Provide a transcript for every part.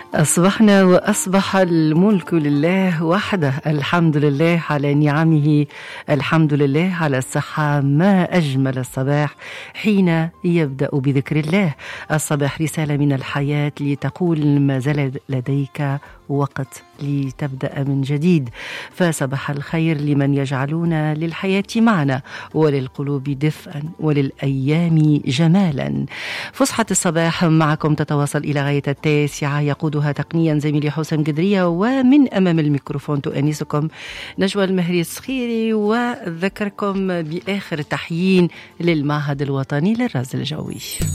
أصبحنا وأصبح الملك لله وحده. الحمد لله على نعمه، الحمد لله على الصحة. ما أجمل الصباح حين يبدأ بذكر الله. الصباح رسالة من الحياة لتقول ما زال لديك وقت لتبدأ من جديد. فصباح الخير لمن يجعلون للحياة معنى وللقلوب دفئا وللأيام جمالا. فسحة الصباح معكم تتواصل إلى غاية 9، يقودها تقنيا زميلي حسام قدرية، ومن أمام الميكروفون تؤنسكم نجوى المهري الصخيري، وذكركم بآخر تحيين للمعهد الوطني للرصد الجوي.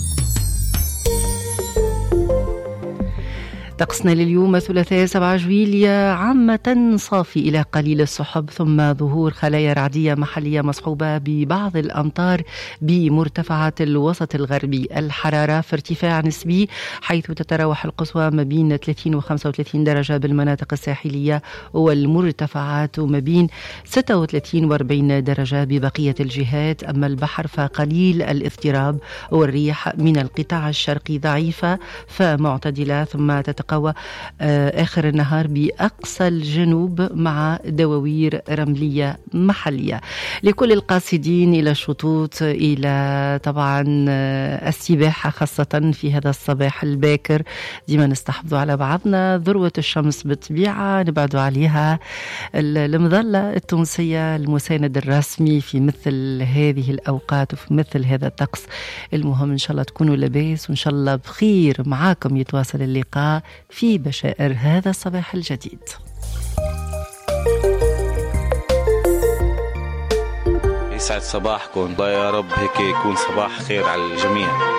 طقسنا لليوم ثلاثاء 7 جويلية عامة صافي إلى قليل السحب، ثم ظهور خلايا رعدية محلية مصحوبة ببعض الأمطار بمرتفعات الوسط الغربي. الحرارة في ارتفاع نسبي، حيث تتراوح القصوى ما بين 30 و 35 درجة بالمناطق الساحلية، والمرتفعات ما بين 36 و 40 درجة ببقية الجهات. أما البحر فقليل الاضطراب، والريح من القطاع الشرقي ضعيفة فمعتدلة، ثم تتقوى آخر النهار بأقصى الجنوب مع دواوير رملية محلية. لكل القاصدين إلى الشطوط، إلى طبعا السباحة خاصة في هذا الصباح الباكر، ديما نستحفظوا على بعضنا. ذروة الشمس بالطبيعة نبعدوا عليها. المظلة التونسية المساند الرسمي في مثل هذه الأوقات وفي مثل هذا الطقس. المهم إن شاء الله تكونوا لباس، وإن شاء الله بخير. معاكم يتواصل اللقاء في بشائر هذا الصباح الجديد. يسعد صباحكم، الله يا رب هيك يكون صباح خير على الجميع.